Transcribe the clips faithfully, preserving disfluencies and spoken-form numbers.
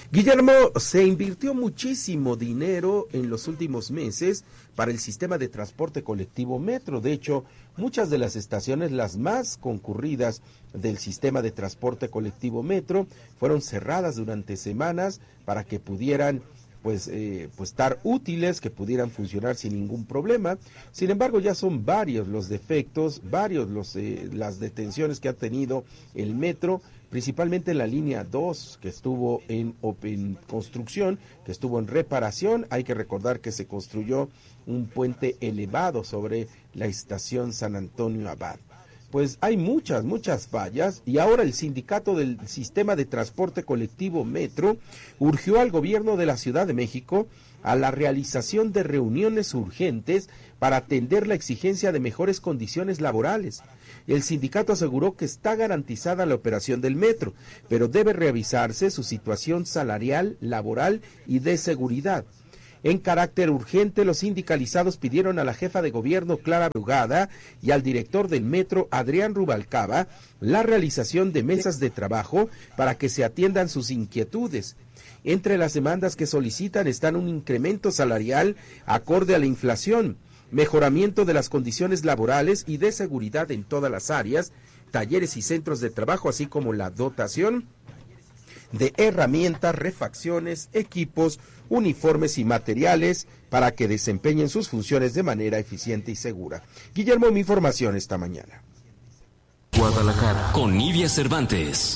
Guillermo, se invirtió muchísimo dinero en los últimos meses para el sistema de transporte colectivo Metro. De hecho, muchas de las estaciones, las más concurridas del sistema de transporte colectivo Metro, fueron cerradas durante semanas para que pudieran pues, eh, pues estar útiles, que pudieran funcionar sin ningún problema. Sin embargo, ya son varios los defectos, varios los eh, las detenciones que ha tenido el Metro, principalmente en la línea dos, que estuvo en, en construcción, que estuvo en reparación. Hay que recordar que se construyó un puente elevado sobre la estación San Antonio Abad. Pues hay muchas, muchas fallas, y ahora el sindicato del sistema de transporte colectivo Metro urgió al gobierno de la Ciudad de México a la realización de reuniones urgentes para atender la exigencia de mejores condiciones laborales. El sindicato aseguró que está garantizada la operación del metro, pero debe revisarse su situación salarial, laboral y de seguridad. En carácter urgente, los sindicalizados pidieron a la jefa de gobierno, Clara Brugada, y al director del metro, Adrián Rubalcaba, la realización de mesas de trabajo para que se atiendan sus inquietudes. Entre las demandas que solicitan están un incremento salarial acorde a la inflación, mejoramiento de las condiciones laborales y de seguridad en todas las áreas, talleres y centros de trabajo, así como la dotación de herramientas, refacciones, equipos, uniformes y materiales para que desempeñen sus funciones de manera eficiente y segura. Guillermo, mi información esta mañana. Guadalajara, con Nidia Cervantes.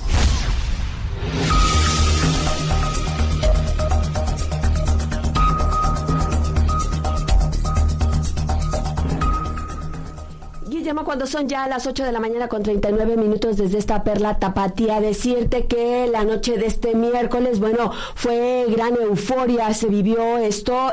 Guillermo, cuando son ya las ocho de la mañana con treinta y nueve minutos desde esta perla tapatía, decirte que la noche de este miércoles, bueno, fue gran euforia, se vivió esto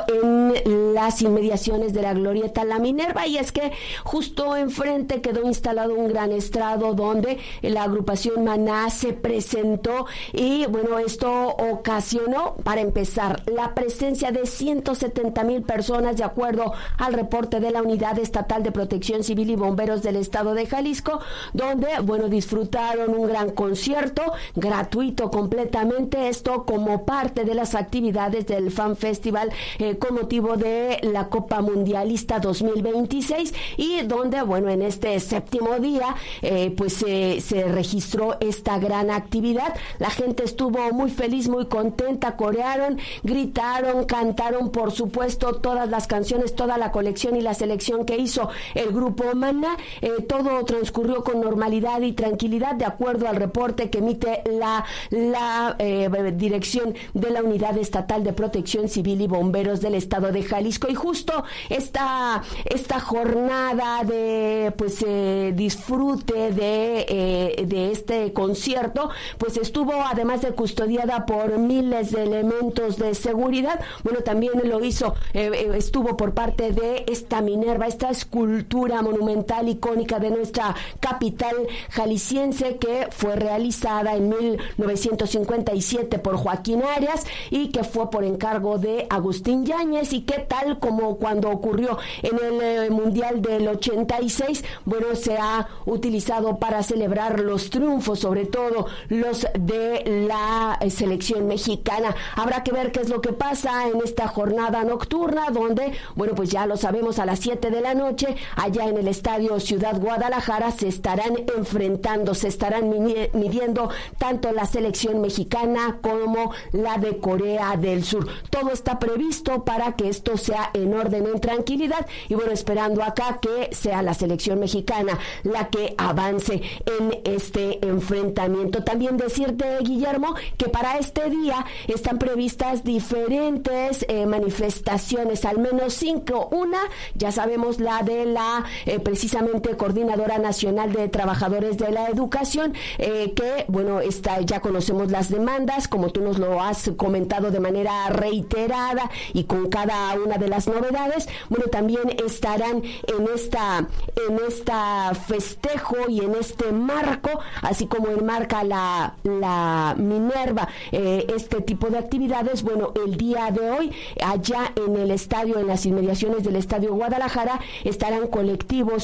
en las inmediaciones de la glorieta La Minerva, y es que justo enfrente quedó instalado un gran estrado donde la agrupación Maná se presentó, y bueno, esto ocasionó, para empezar, la presencia de ciento setenta mil personas, de acuerdo al reporte de la Unidad Estatal de Protección Civil y Bomberos del estado de Jalisco, donde, bueno, disfrutaron un gran concierto gratuito completamente, esto como parte de las actividades del Fan Festival eh, con motivo de la Copa Mundialista dos mil veintiséis, y donde, bueno, en este séptimo día eh, pues eh, se registró esta gran actividad. La gente estuvo muy feliz, muy contenta, corearon, gritaron, cantaron, por supuesto, todas las canciones, toda la colección y la selección que hizo el grupo Maná. Eh, todo transcurrió con normalidad y tranquilidad, de acuerdo al reporte que emite la, la eh, dirección de la Unidad Estatal de Protección Civil y Bomberos del estado de Jalisco. Y justo esta, esta jornada de pues eh, disfrute de, eh, de este concierto, pues estuvo, además de custodiada por miles de elementos de seguridad, bueno, también lo hizo, eh, estuvo por parte de esta Minerva, esta escultura monumental icónica de nuestra capital jalisciense, que fue realizada en mil novecientos cincuenta y siete por Joaquín Arias y que fue por encargo de Agustín Yáñez, y que, tal como cuando ocurrió en el eh, Mundial del ochenta y seis, bueno, se ha utilizado para celebrar los triunfos, sobre todo los de la eh, selección mexicana. Habrá que ver qué es lo que pasa en esta jornada nocturna, donde, bueno, pues ya lo sabemos, a las siete de la noche, allá en el estadio Ciudad Guadalajara, se estarán enfrentando, se estarán midiendo tanto la selección mexicana como la de Corea del Sur. Todo está previsto para que esto sea en orden, en tranquilidad, y bueno, esperando acá que sea la selección mexicana la que avance en este enfrentamiento. También decirte, Guillermo, que para este día están previstas diferentes eh, manifestaciones, al menos cinco. Una, ya sabemos, la de la eh, precisamente Coordinadora Nacional de Trabajadores de la Educación, eh, que, bueno, está, ya conocemos las demandas, como tú nos lo has comentado de manera reiterada y con cada una de las novedades. Bueno, también estarán en esta, en esta festejo y en este marco, así como enmarca la, la Minerva, eh, este tipo de actividades. Bueno, el día de hoy, allá en el estadio, en las inmediaciones del Estadio Guadalajara, estarán colectivos y organizaciones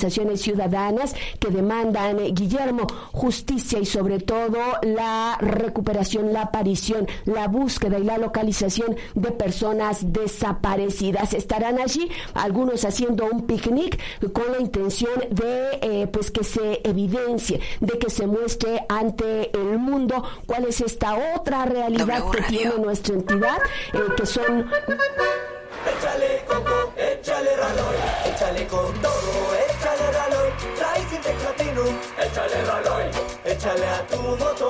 organizaciones ciudadanas que demandan, eh, Guillermo, justicia y sobre todo la recuperación, la aparición, la búsqueda y la localización de personas desaparecidas. Estarán allí algunos haciendo un picnic con la intención de eh, pues que se evidencie, de que se muestre ante el mundo cuál es esta otra realidad que tiene nuestra entidad, eh, que son... Échale coco, échale Raloy, échale con todo, échale Raloy, trae Sintex Platinum, échale Raloy, échale a tu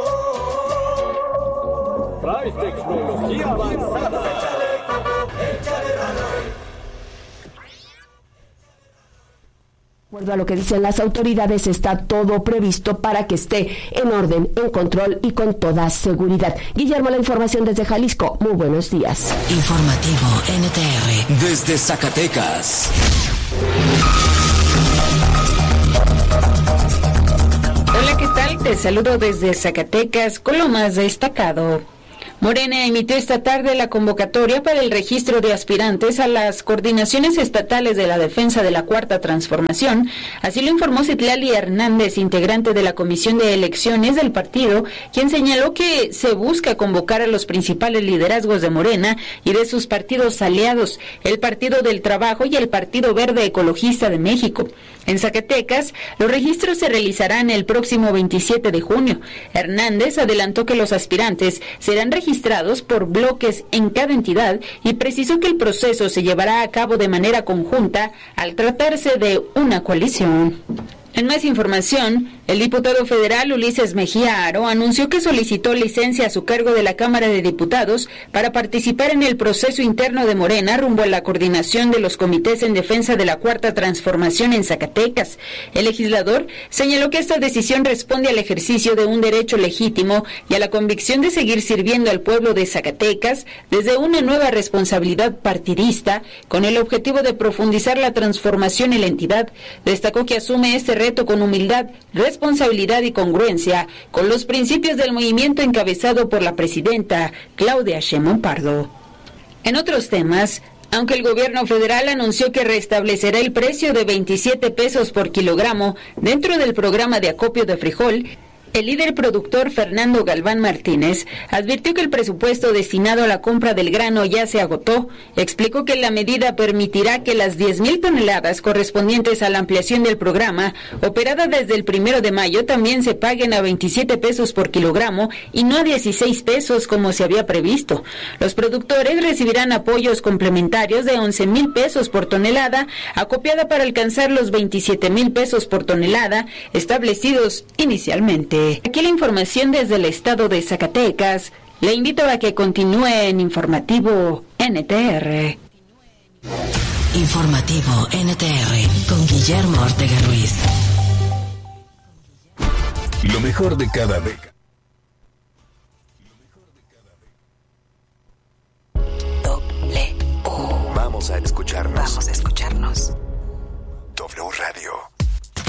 motor. Trae tecnología avanzada. Échale coco, échale Raloy. De acuerdo a lo que dicen las autoridades, está todo previsto para que esté en orden, en control y con toda seguridad. Guillermo, la información desde Jalisco. Muy buenos días. Informativo N T R. Desde Zacatecas. Hola, ¿qué tal? Te saludo desde Zacatecas con lo más destacado. Morena emitió esta tarde la convocatoria para el registro de aspirantes a las coordinaciones estatales de la defensa de la Cuarta Transformación. Así lo informó Citlali Hernández, integrante de la Comisión de Elecciones del partido, quien señaló que se busca convocar a los principales liderazgos de Morena y de sus partidos aliados, el Partido del Trabajo y el Partido Verde Ecologista de México. En Zacatecas, los registros se realizarán el próximo veintisiete de junio. Hernández adelantó que los aspirantes serán registrados por bloques en cada entidad y precisó que el proceso se llevará a cabo de manera conjunta al tratarse de una coalición. En más información, el diputado federal Ulises Mejía Aro anunció que solicitó licencia a su cargo de la Cámara de Diputados para participar en el proceso interno de Morena rumbo a la coordinación de los comités en defensa de la Cuarta Transformación en Zacatecas. El legislador señaló que esta decisión responde al ejercicio de un derecho legítimo y a la convicción de seguir sirviendo al pueblo de Zacatecas desde una nueva responsabilidad partidista con el objetivo de profundizar la transformación en la entidad. Destacó que asume este reto con humildad, responsabilidad y congruencia con los principios del movimiento encabezado por la presidenta Claudia Sheinbaum Pardo. En otros temas, aunque el gobierno federal anunció que restablecerá el precio de veintisiete pesos por kilogramo dentro del programa de acopio de frijol, el líder productor Fernando Galván Martínez advirtió que el presupuesto destinado a la compra del grano ya se agotó. Explicó que la medida permitirá que las diez mil toneladas correspondientes a la ampliación del programa, operada desde el primero de mayo, también se paguen a veintisiete pesos por kilogramo y no a dieciséis pesos como se había previsto. Los productores recibirán apoyos complementarios de once mil pesos por tonelada, acopiada para alcanzar los veintisiete mil pesos por tonelada establecidos inicialmente. Aquí la información desde el estado de Zacatecas. Le invito a que continúe en Informativo N T R. Informativo N T R con Guillermo Ortega Ruiz. Lo mejor de cada década. Doble U. Vamos a escucharnos. Vamos a escucharnos. W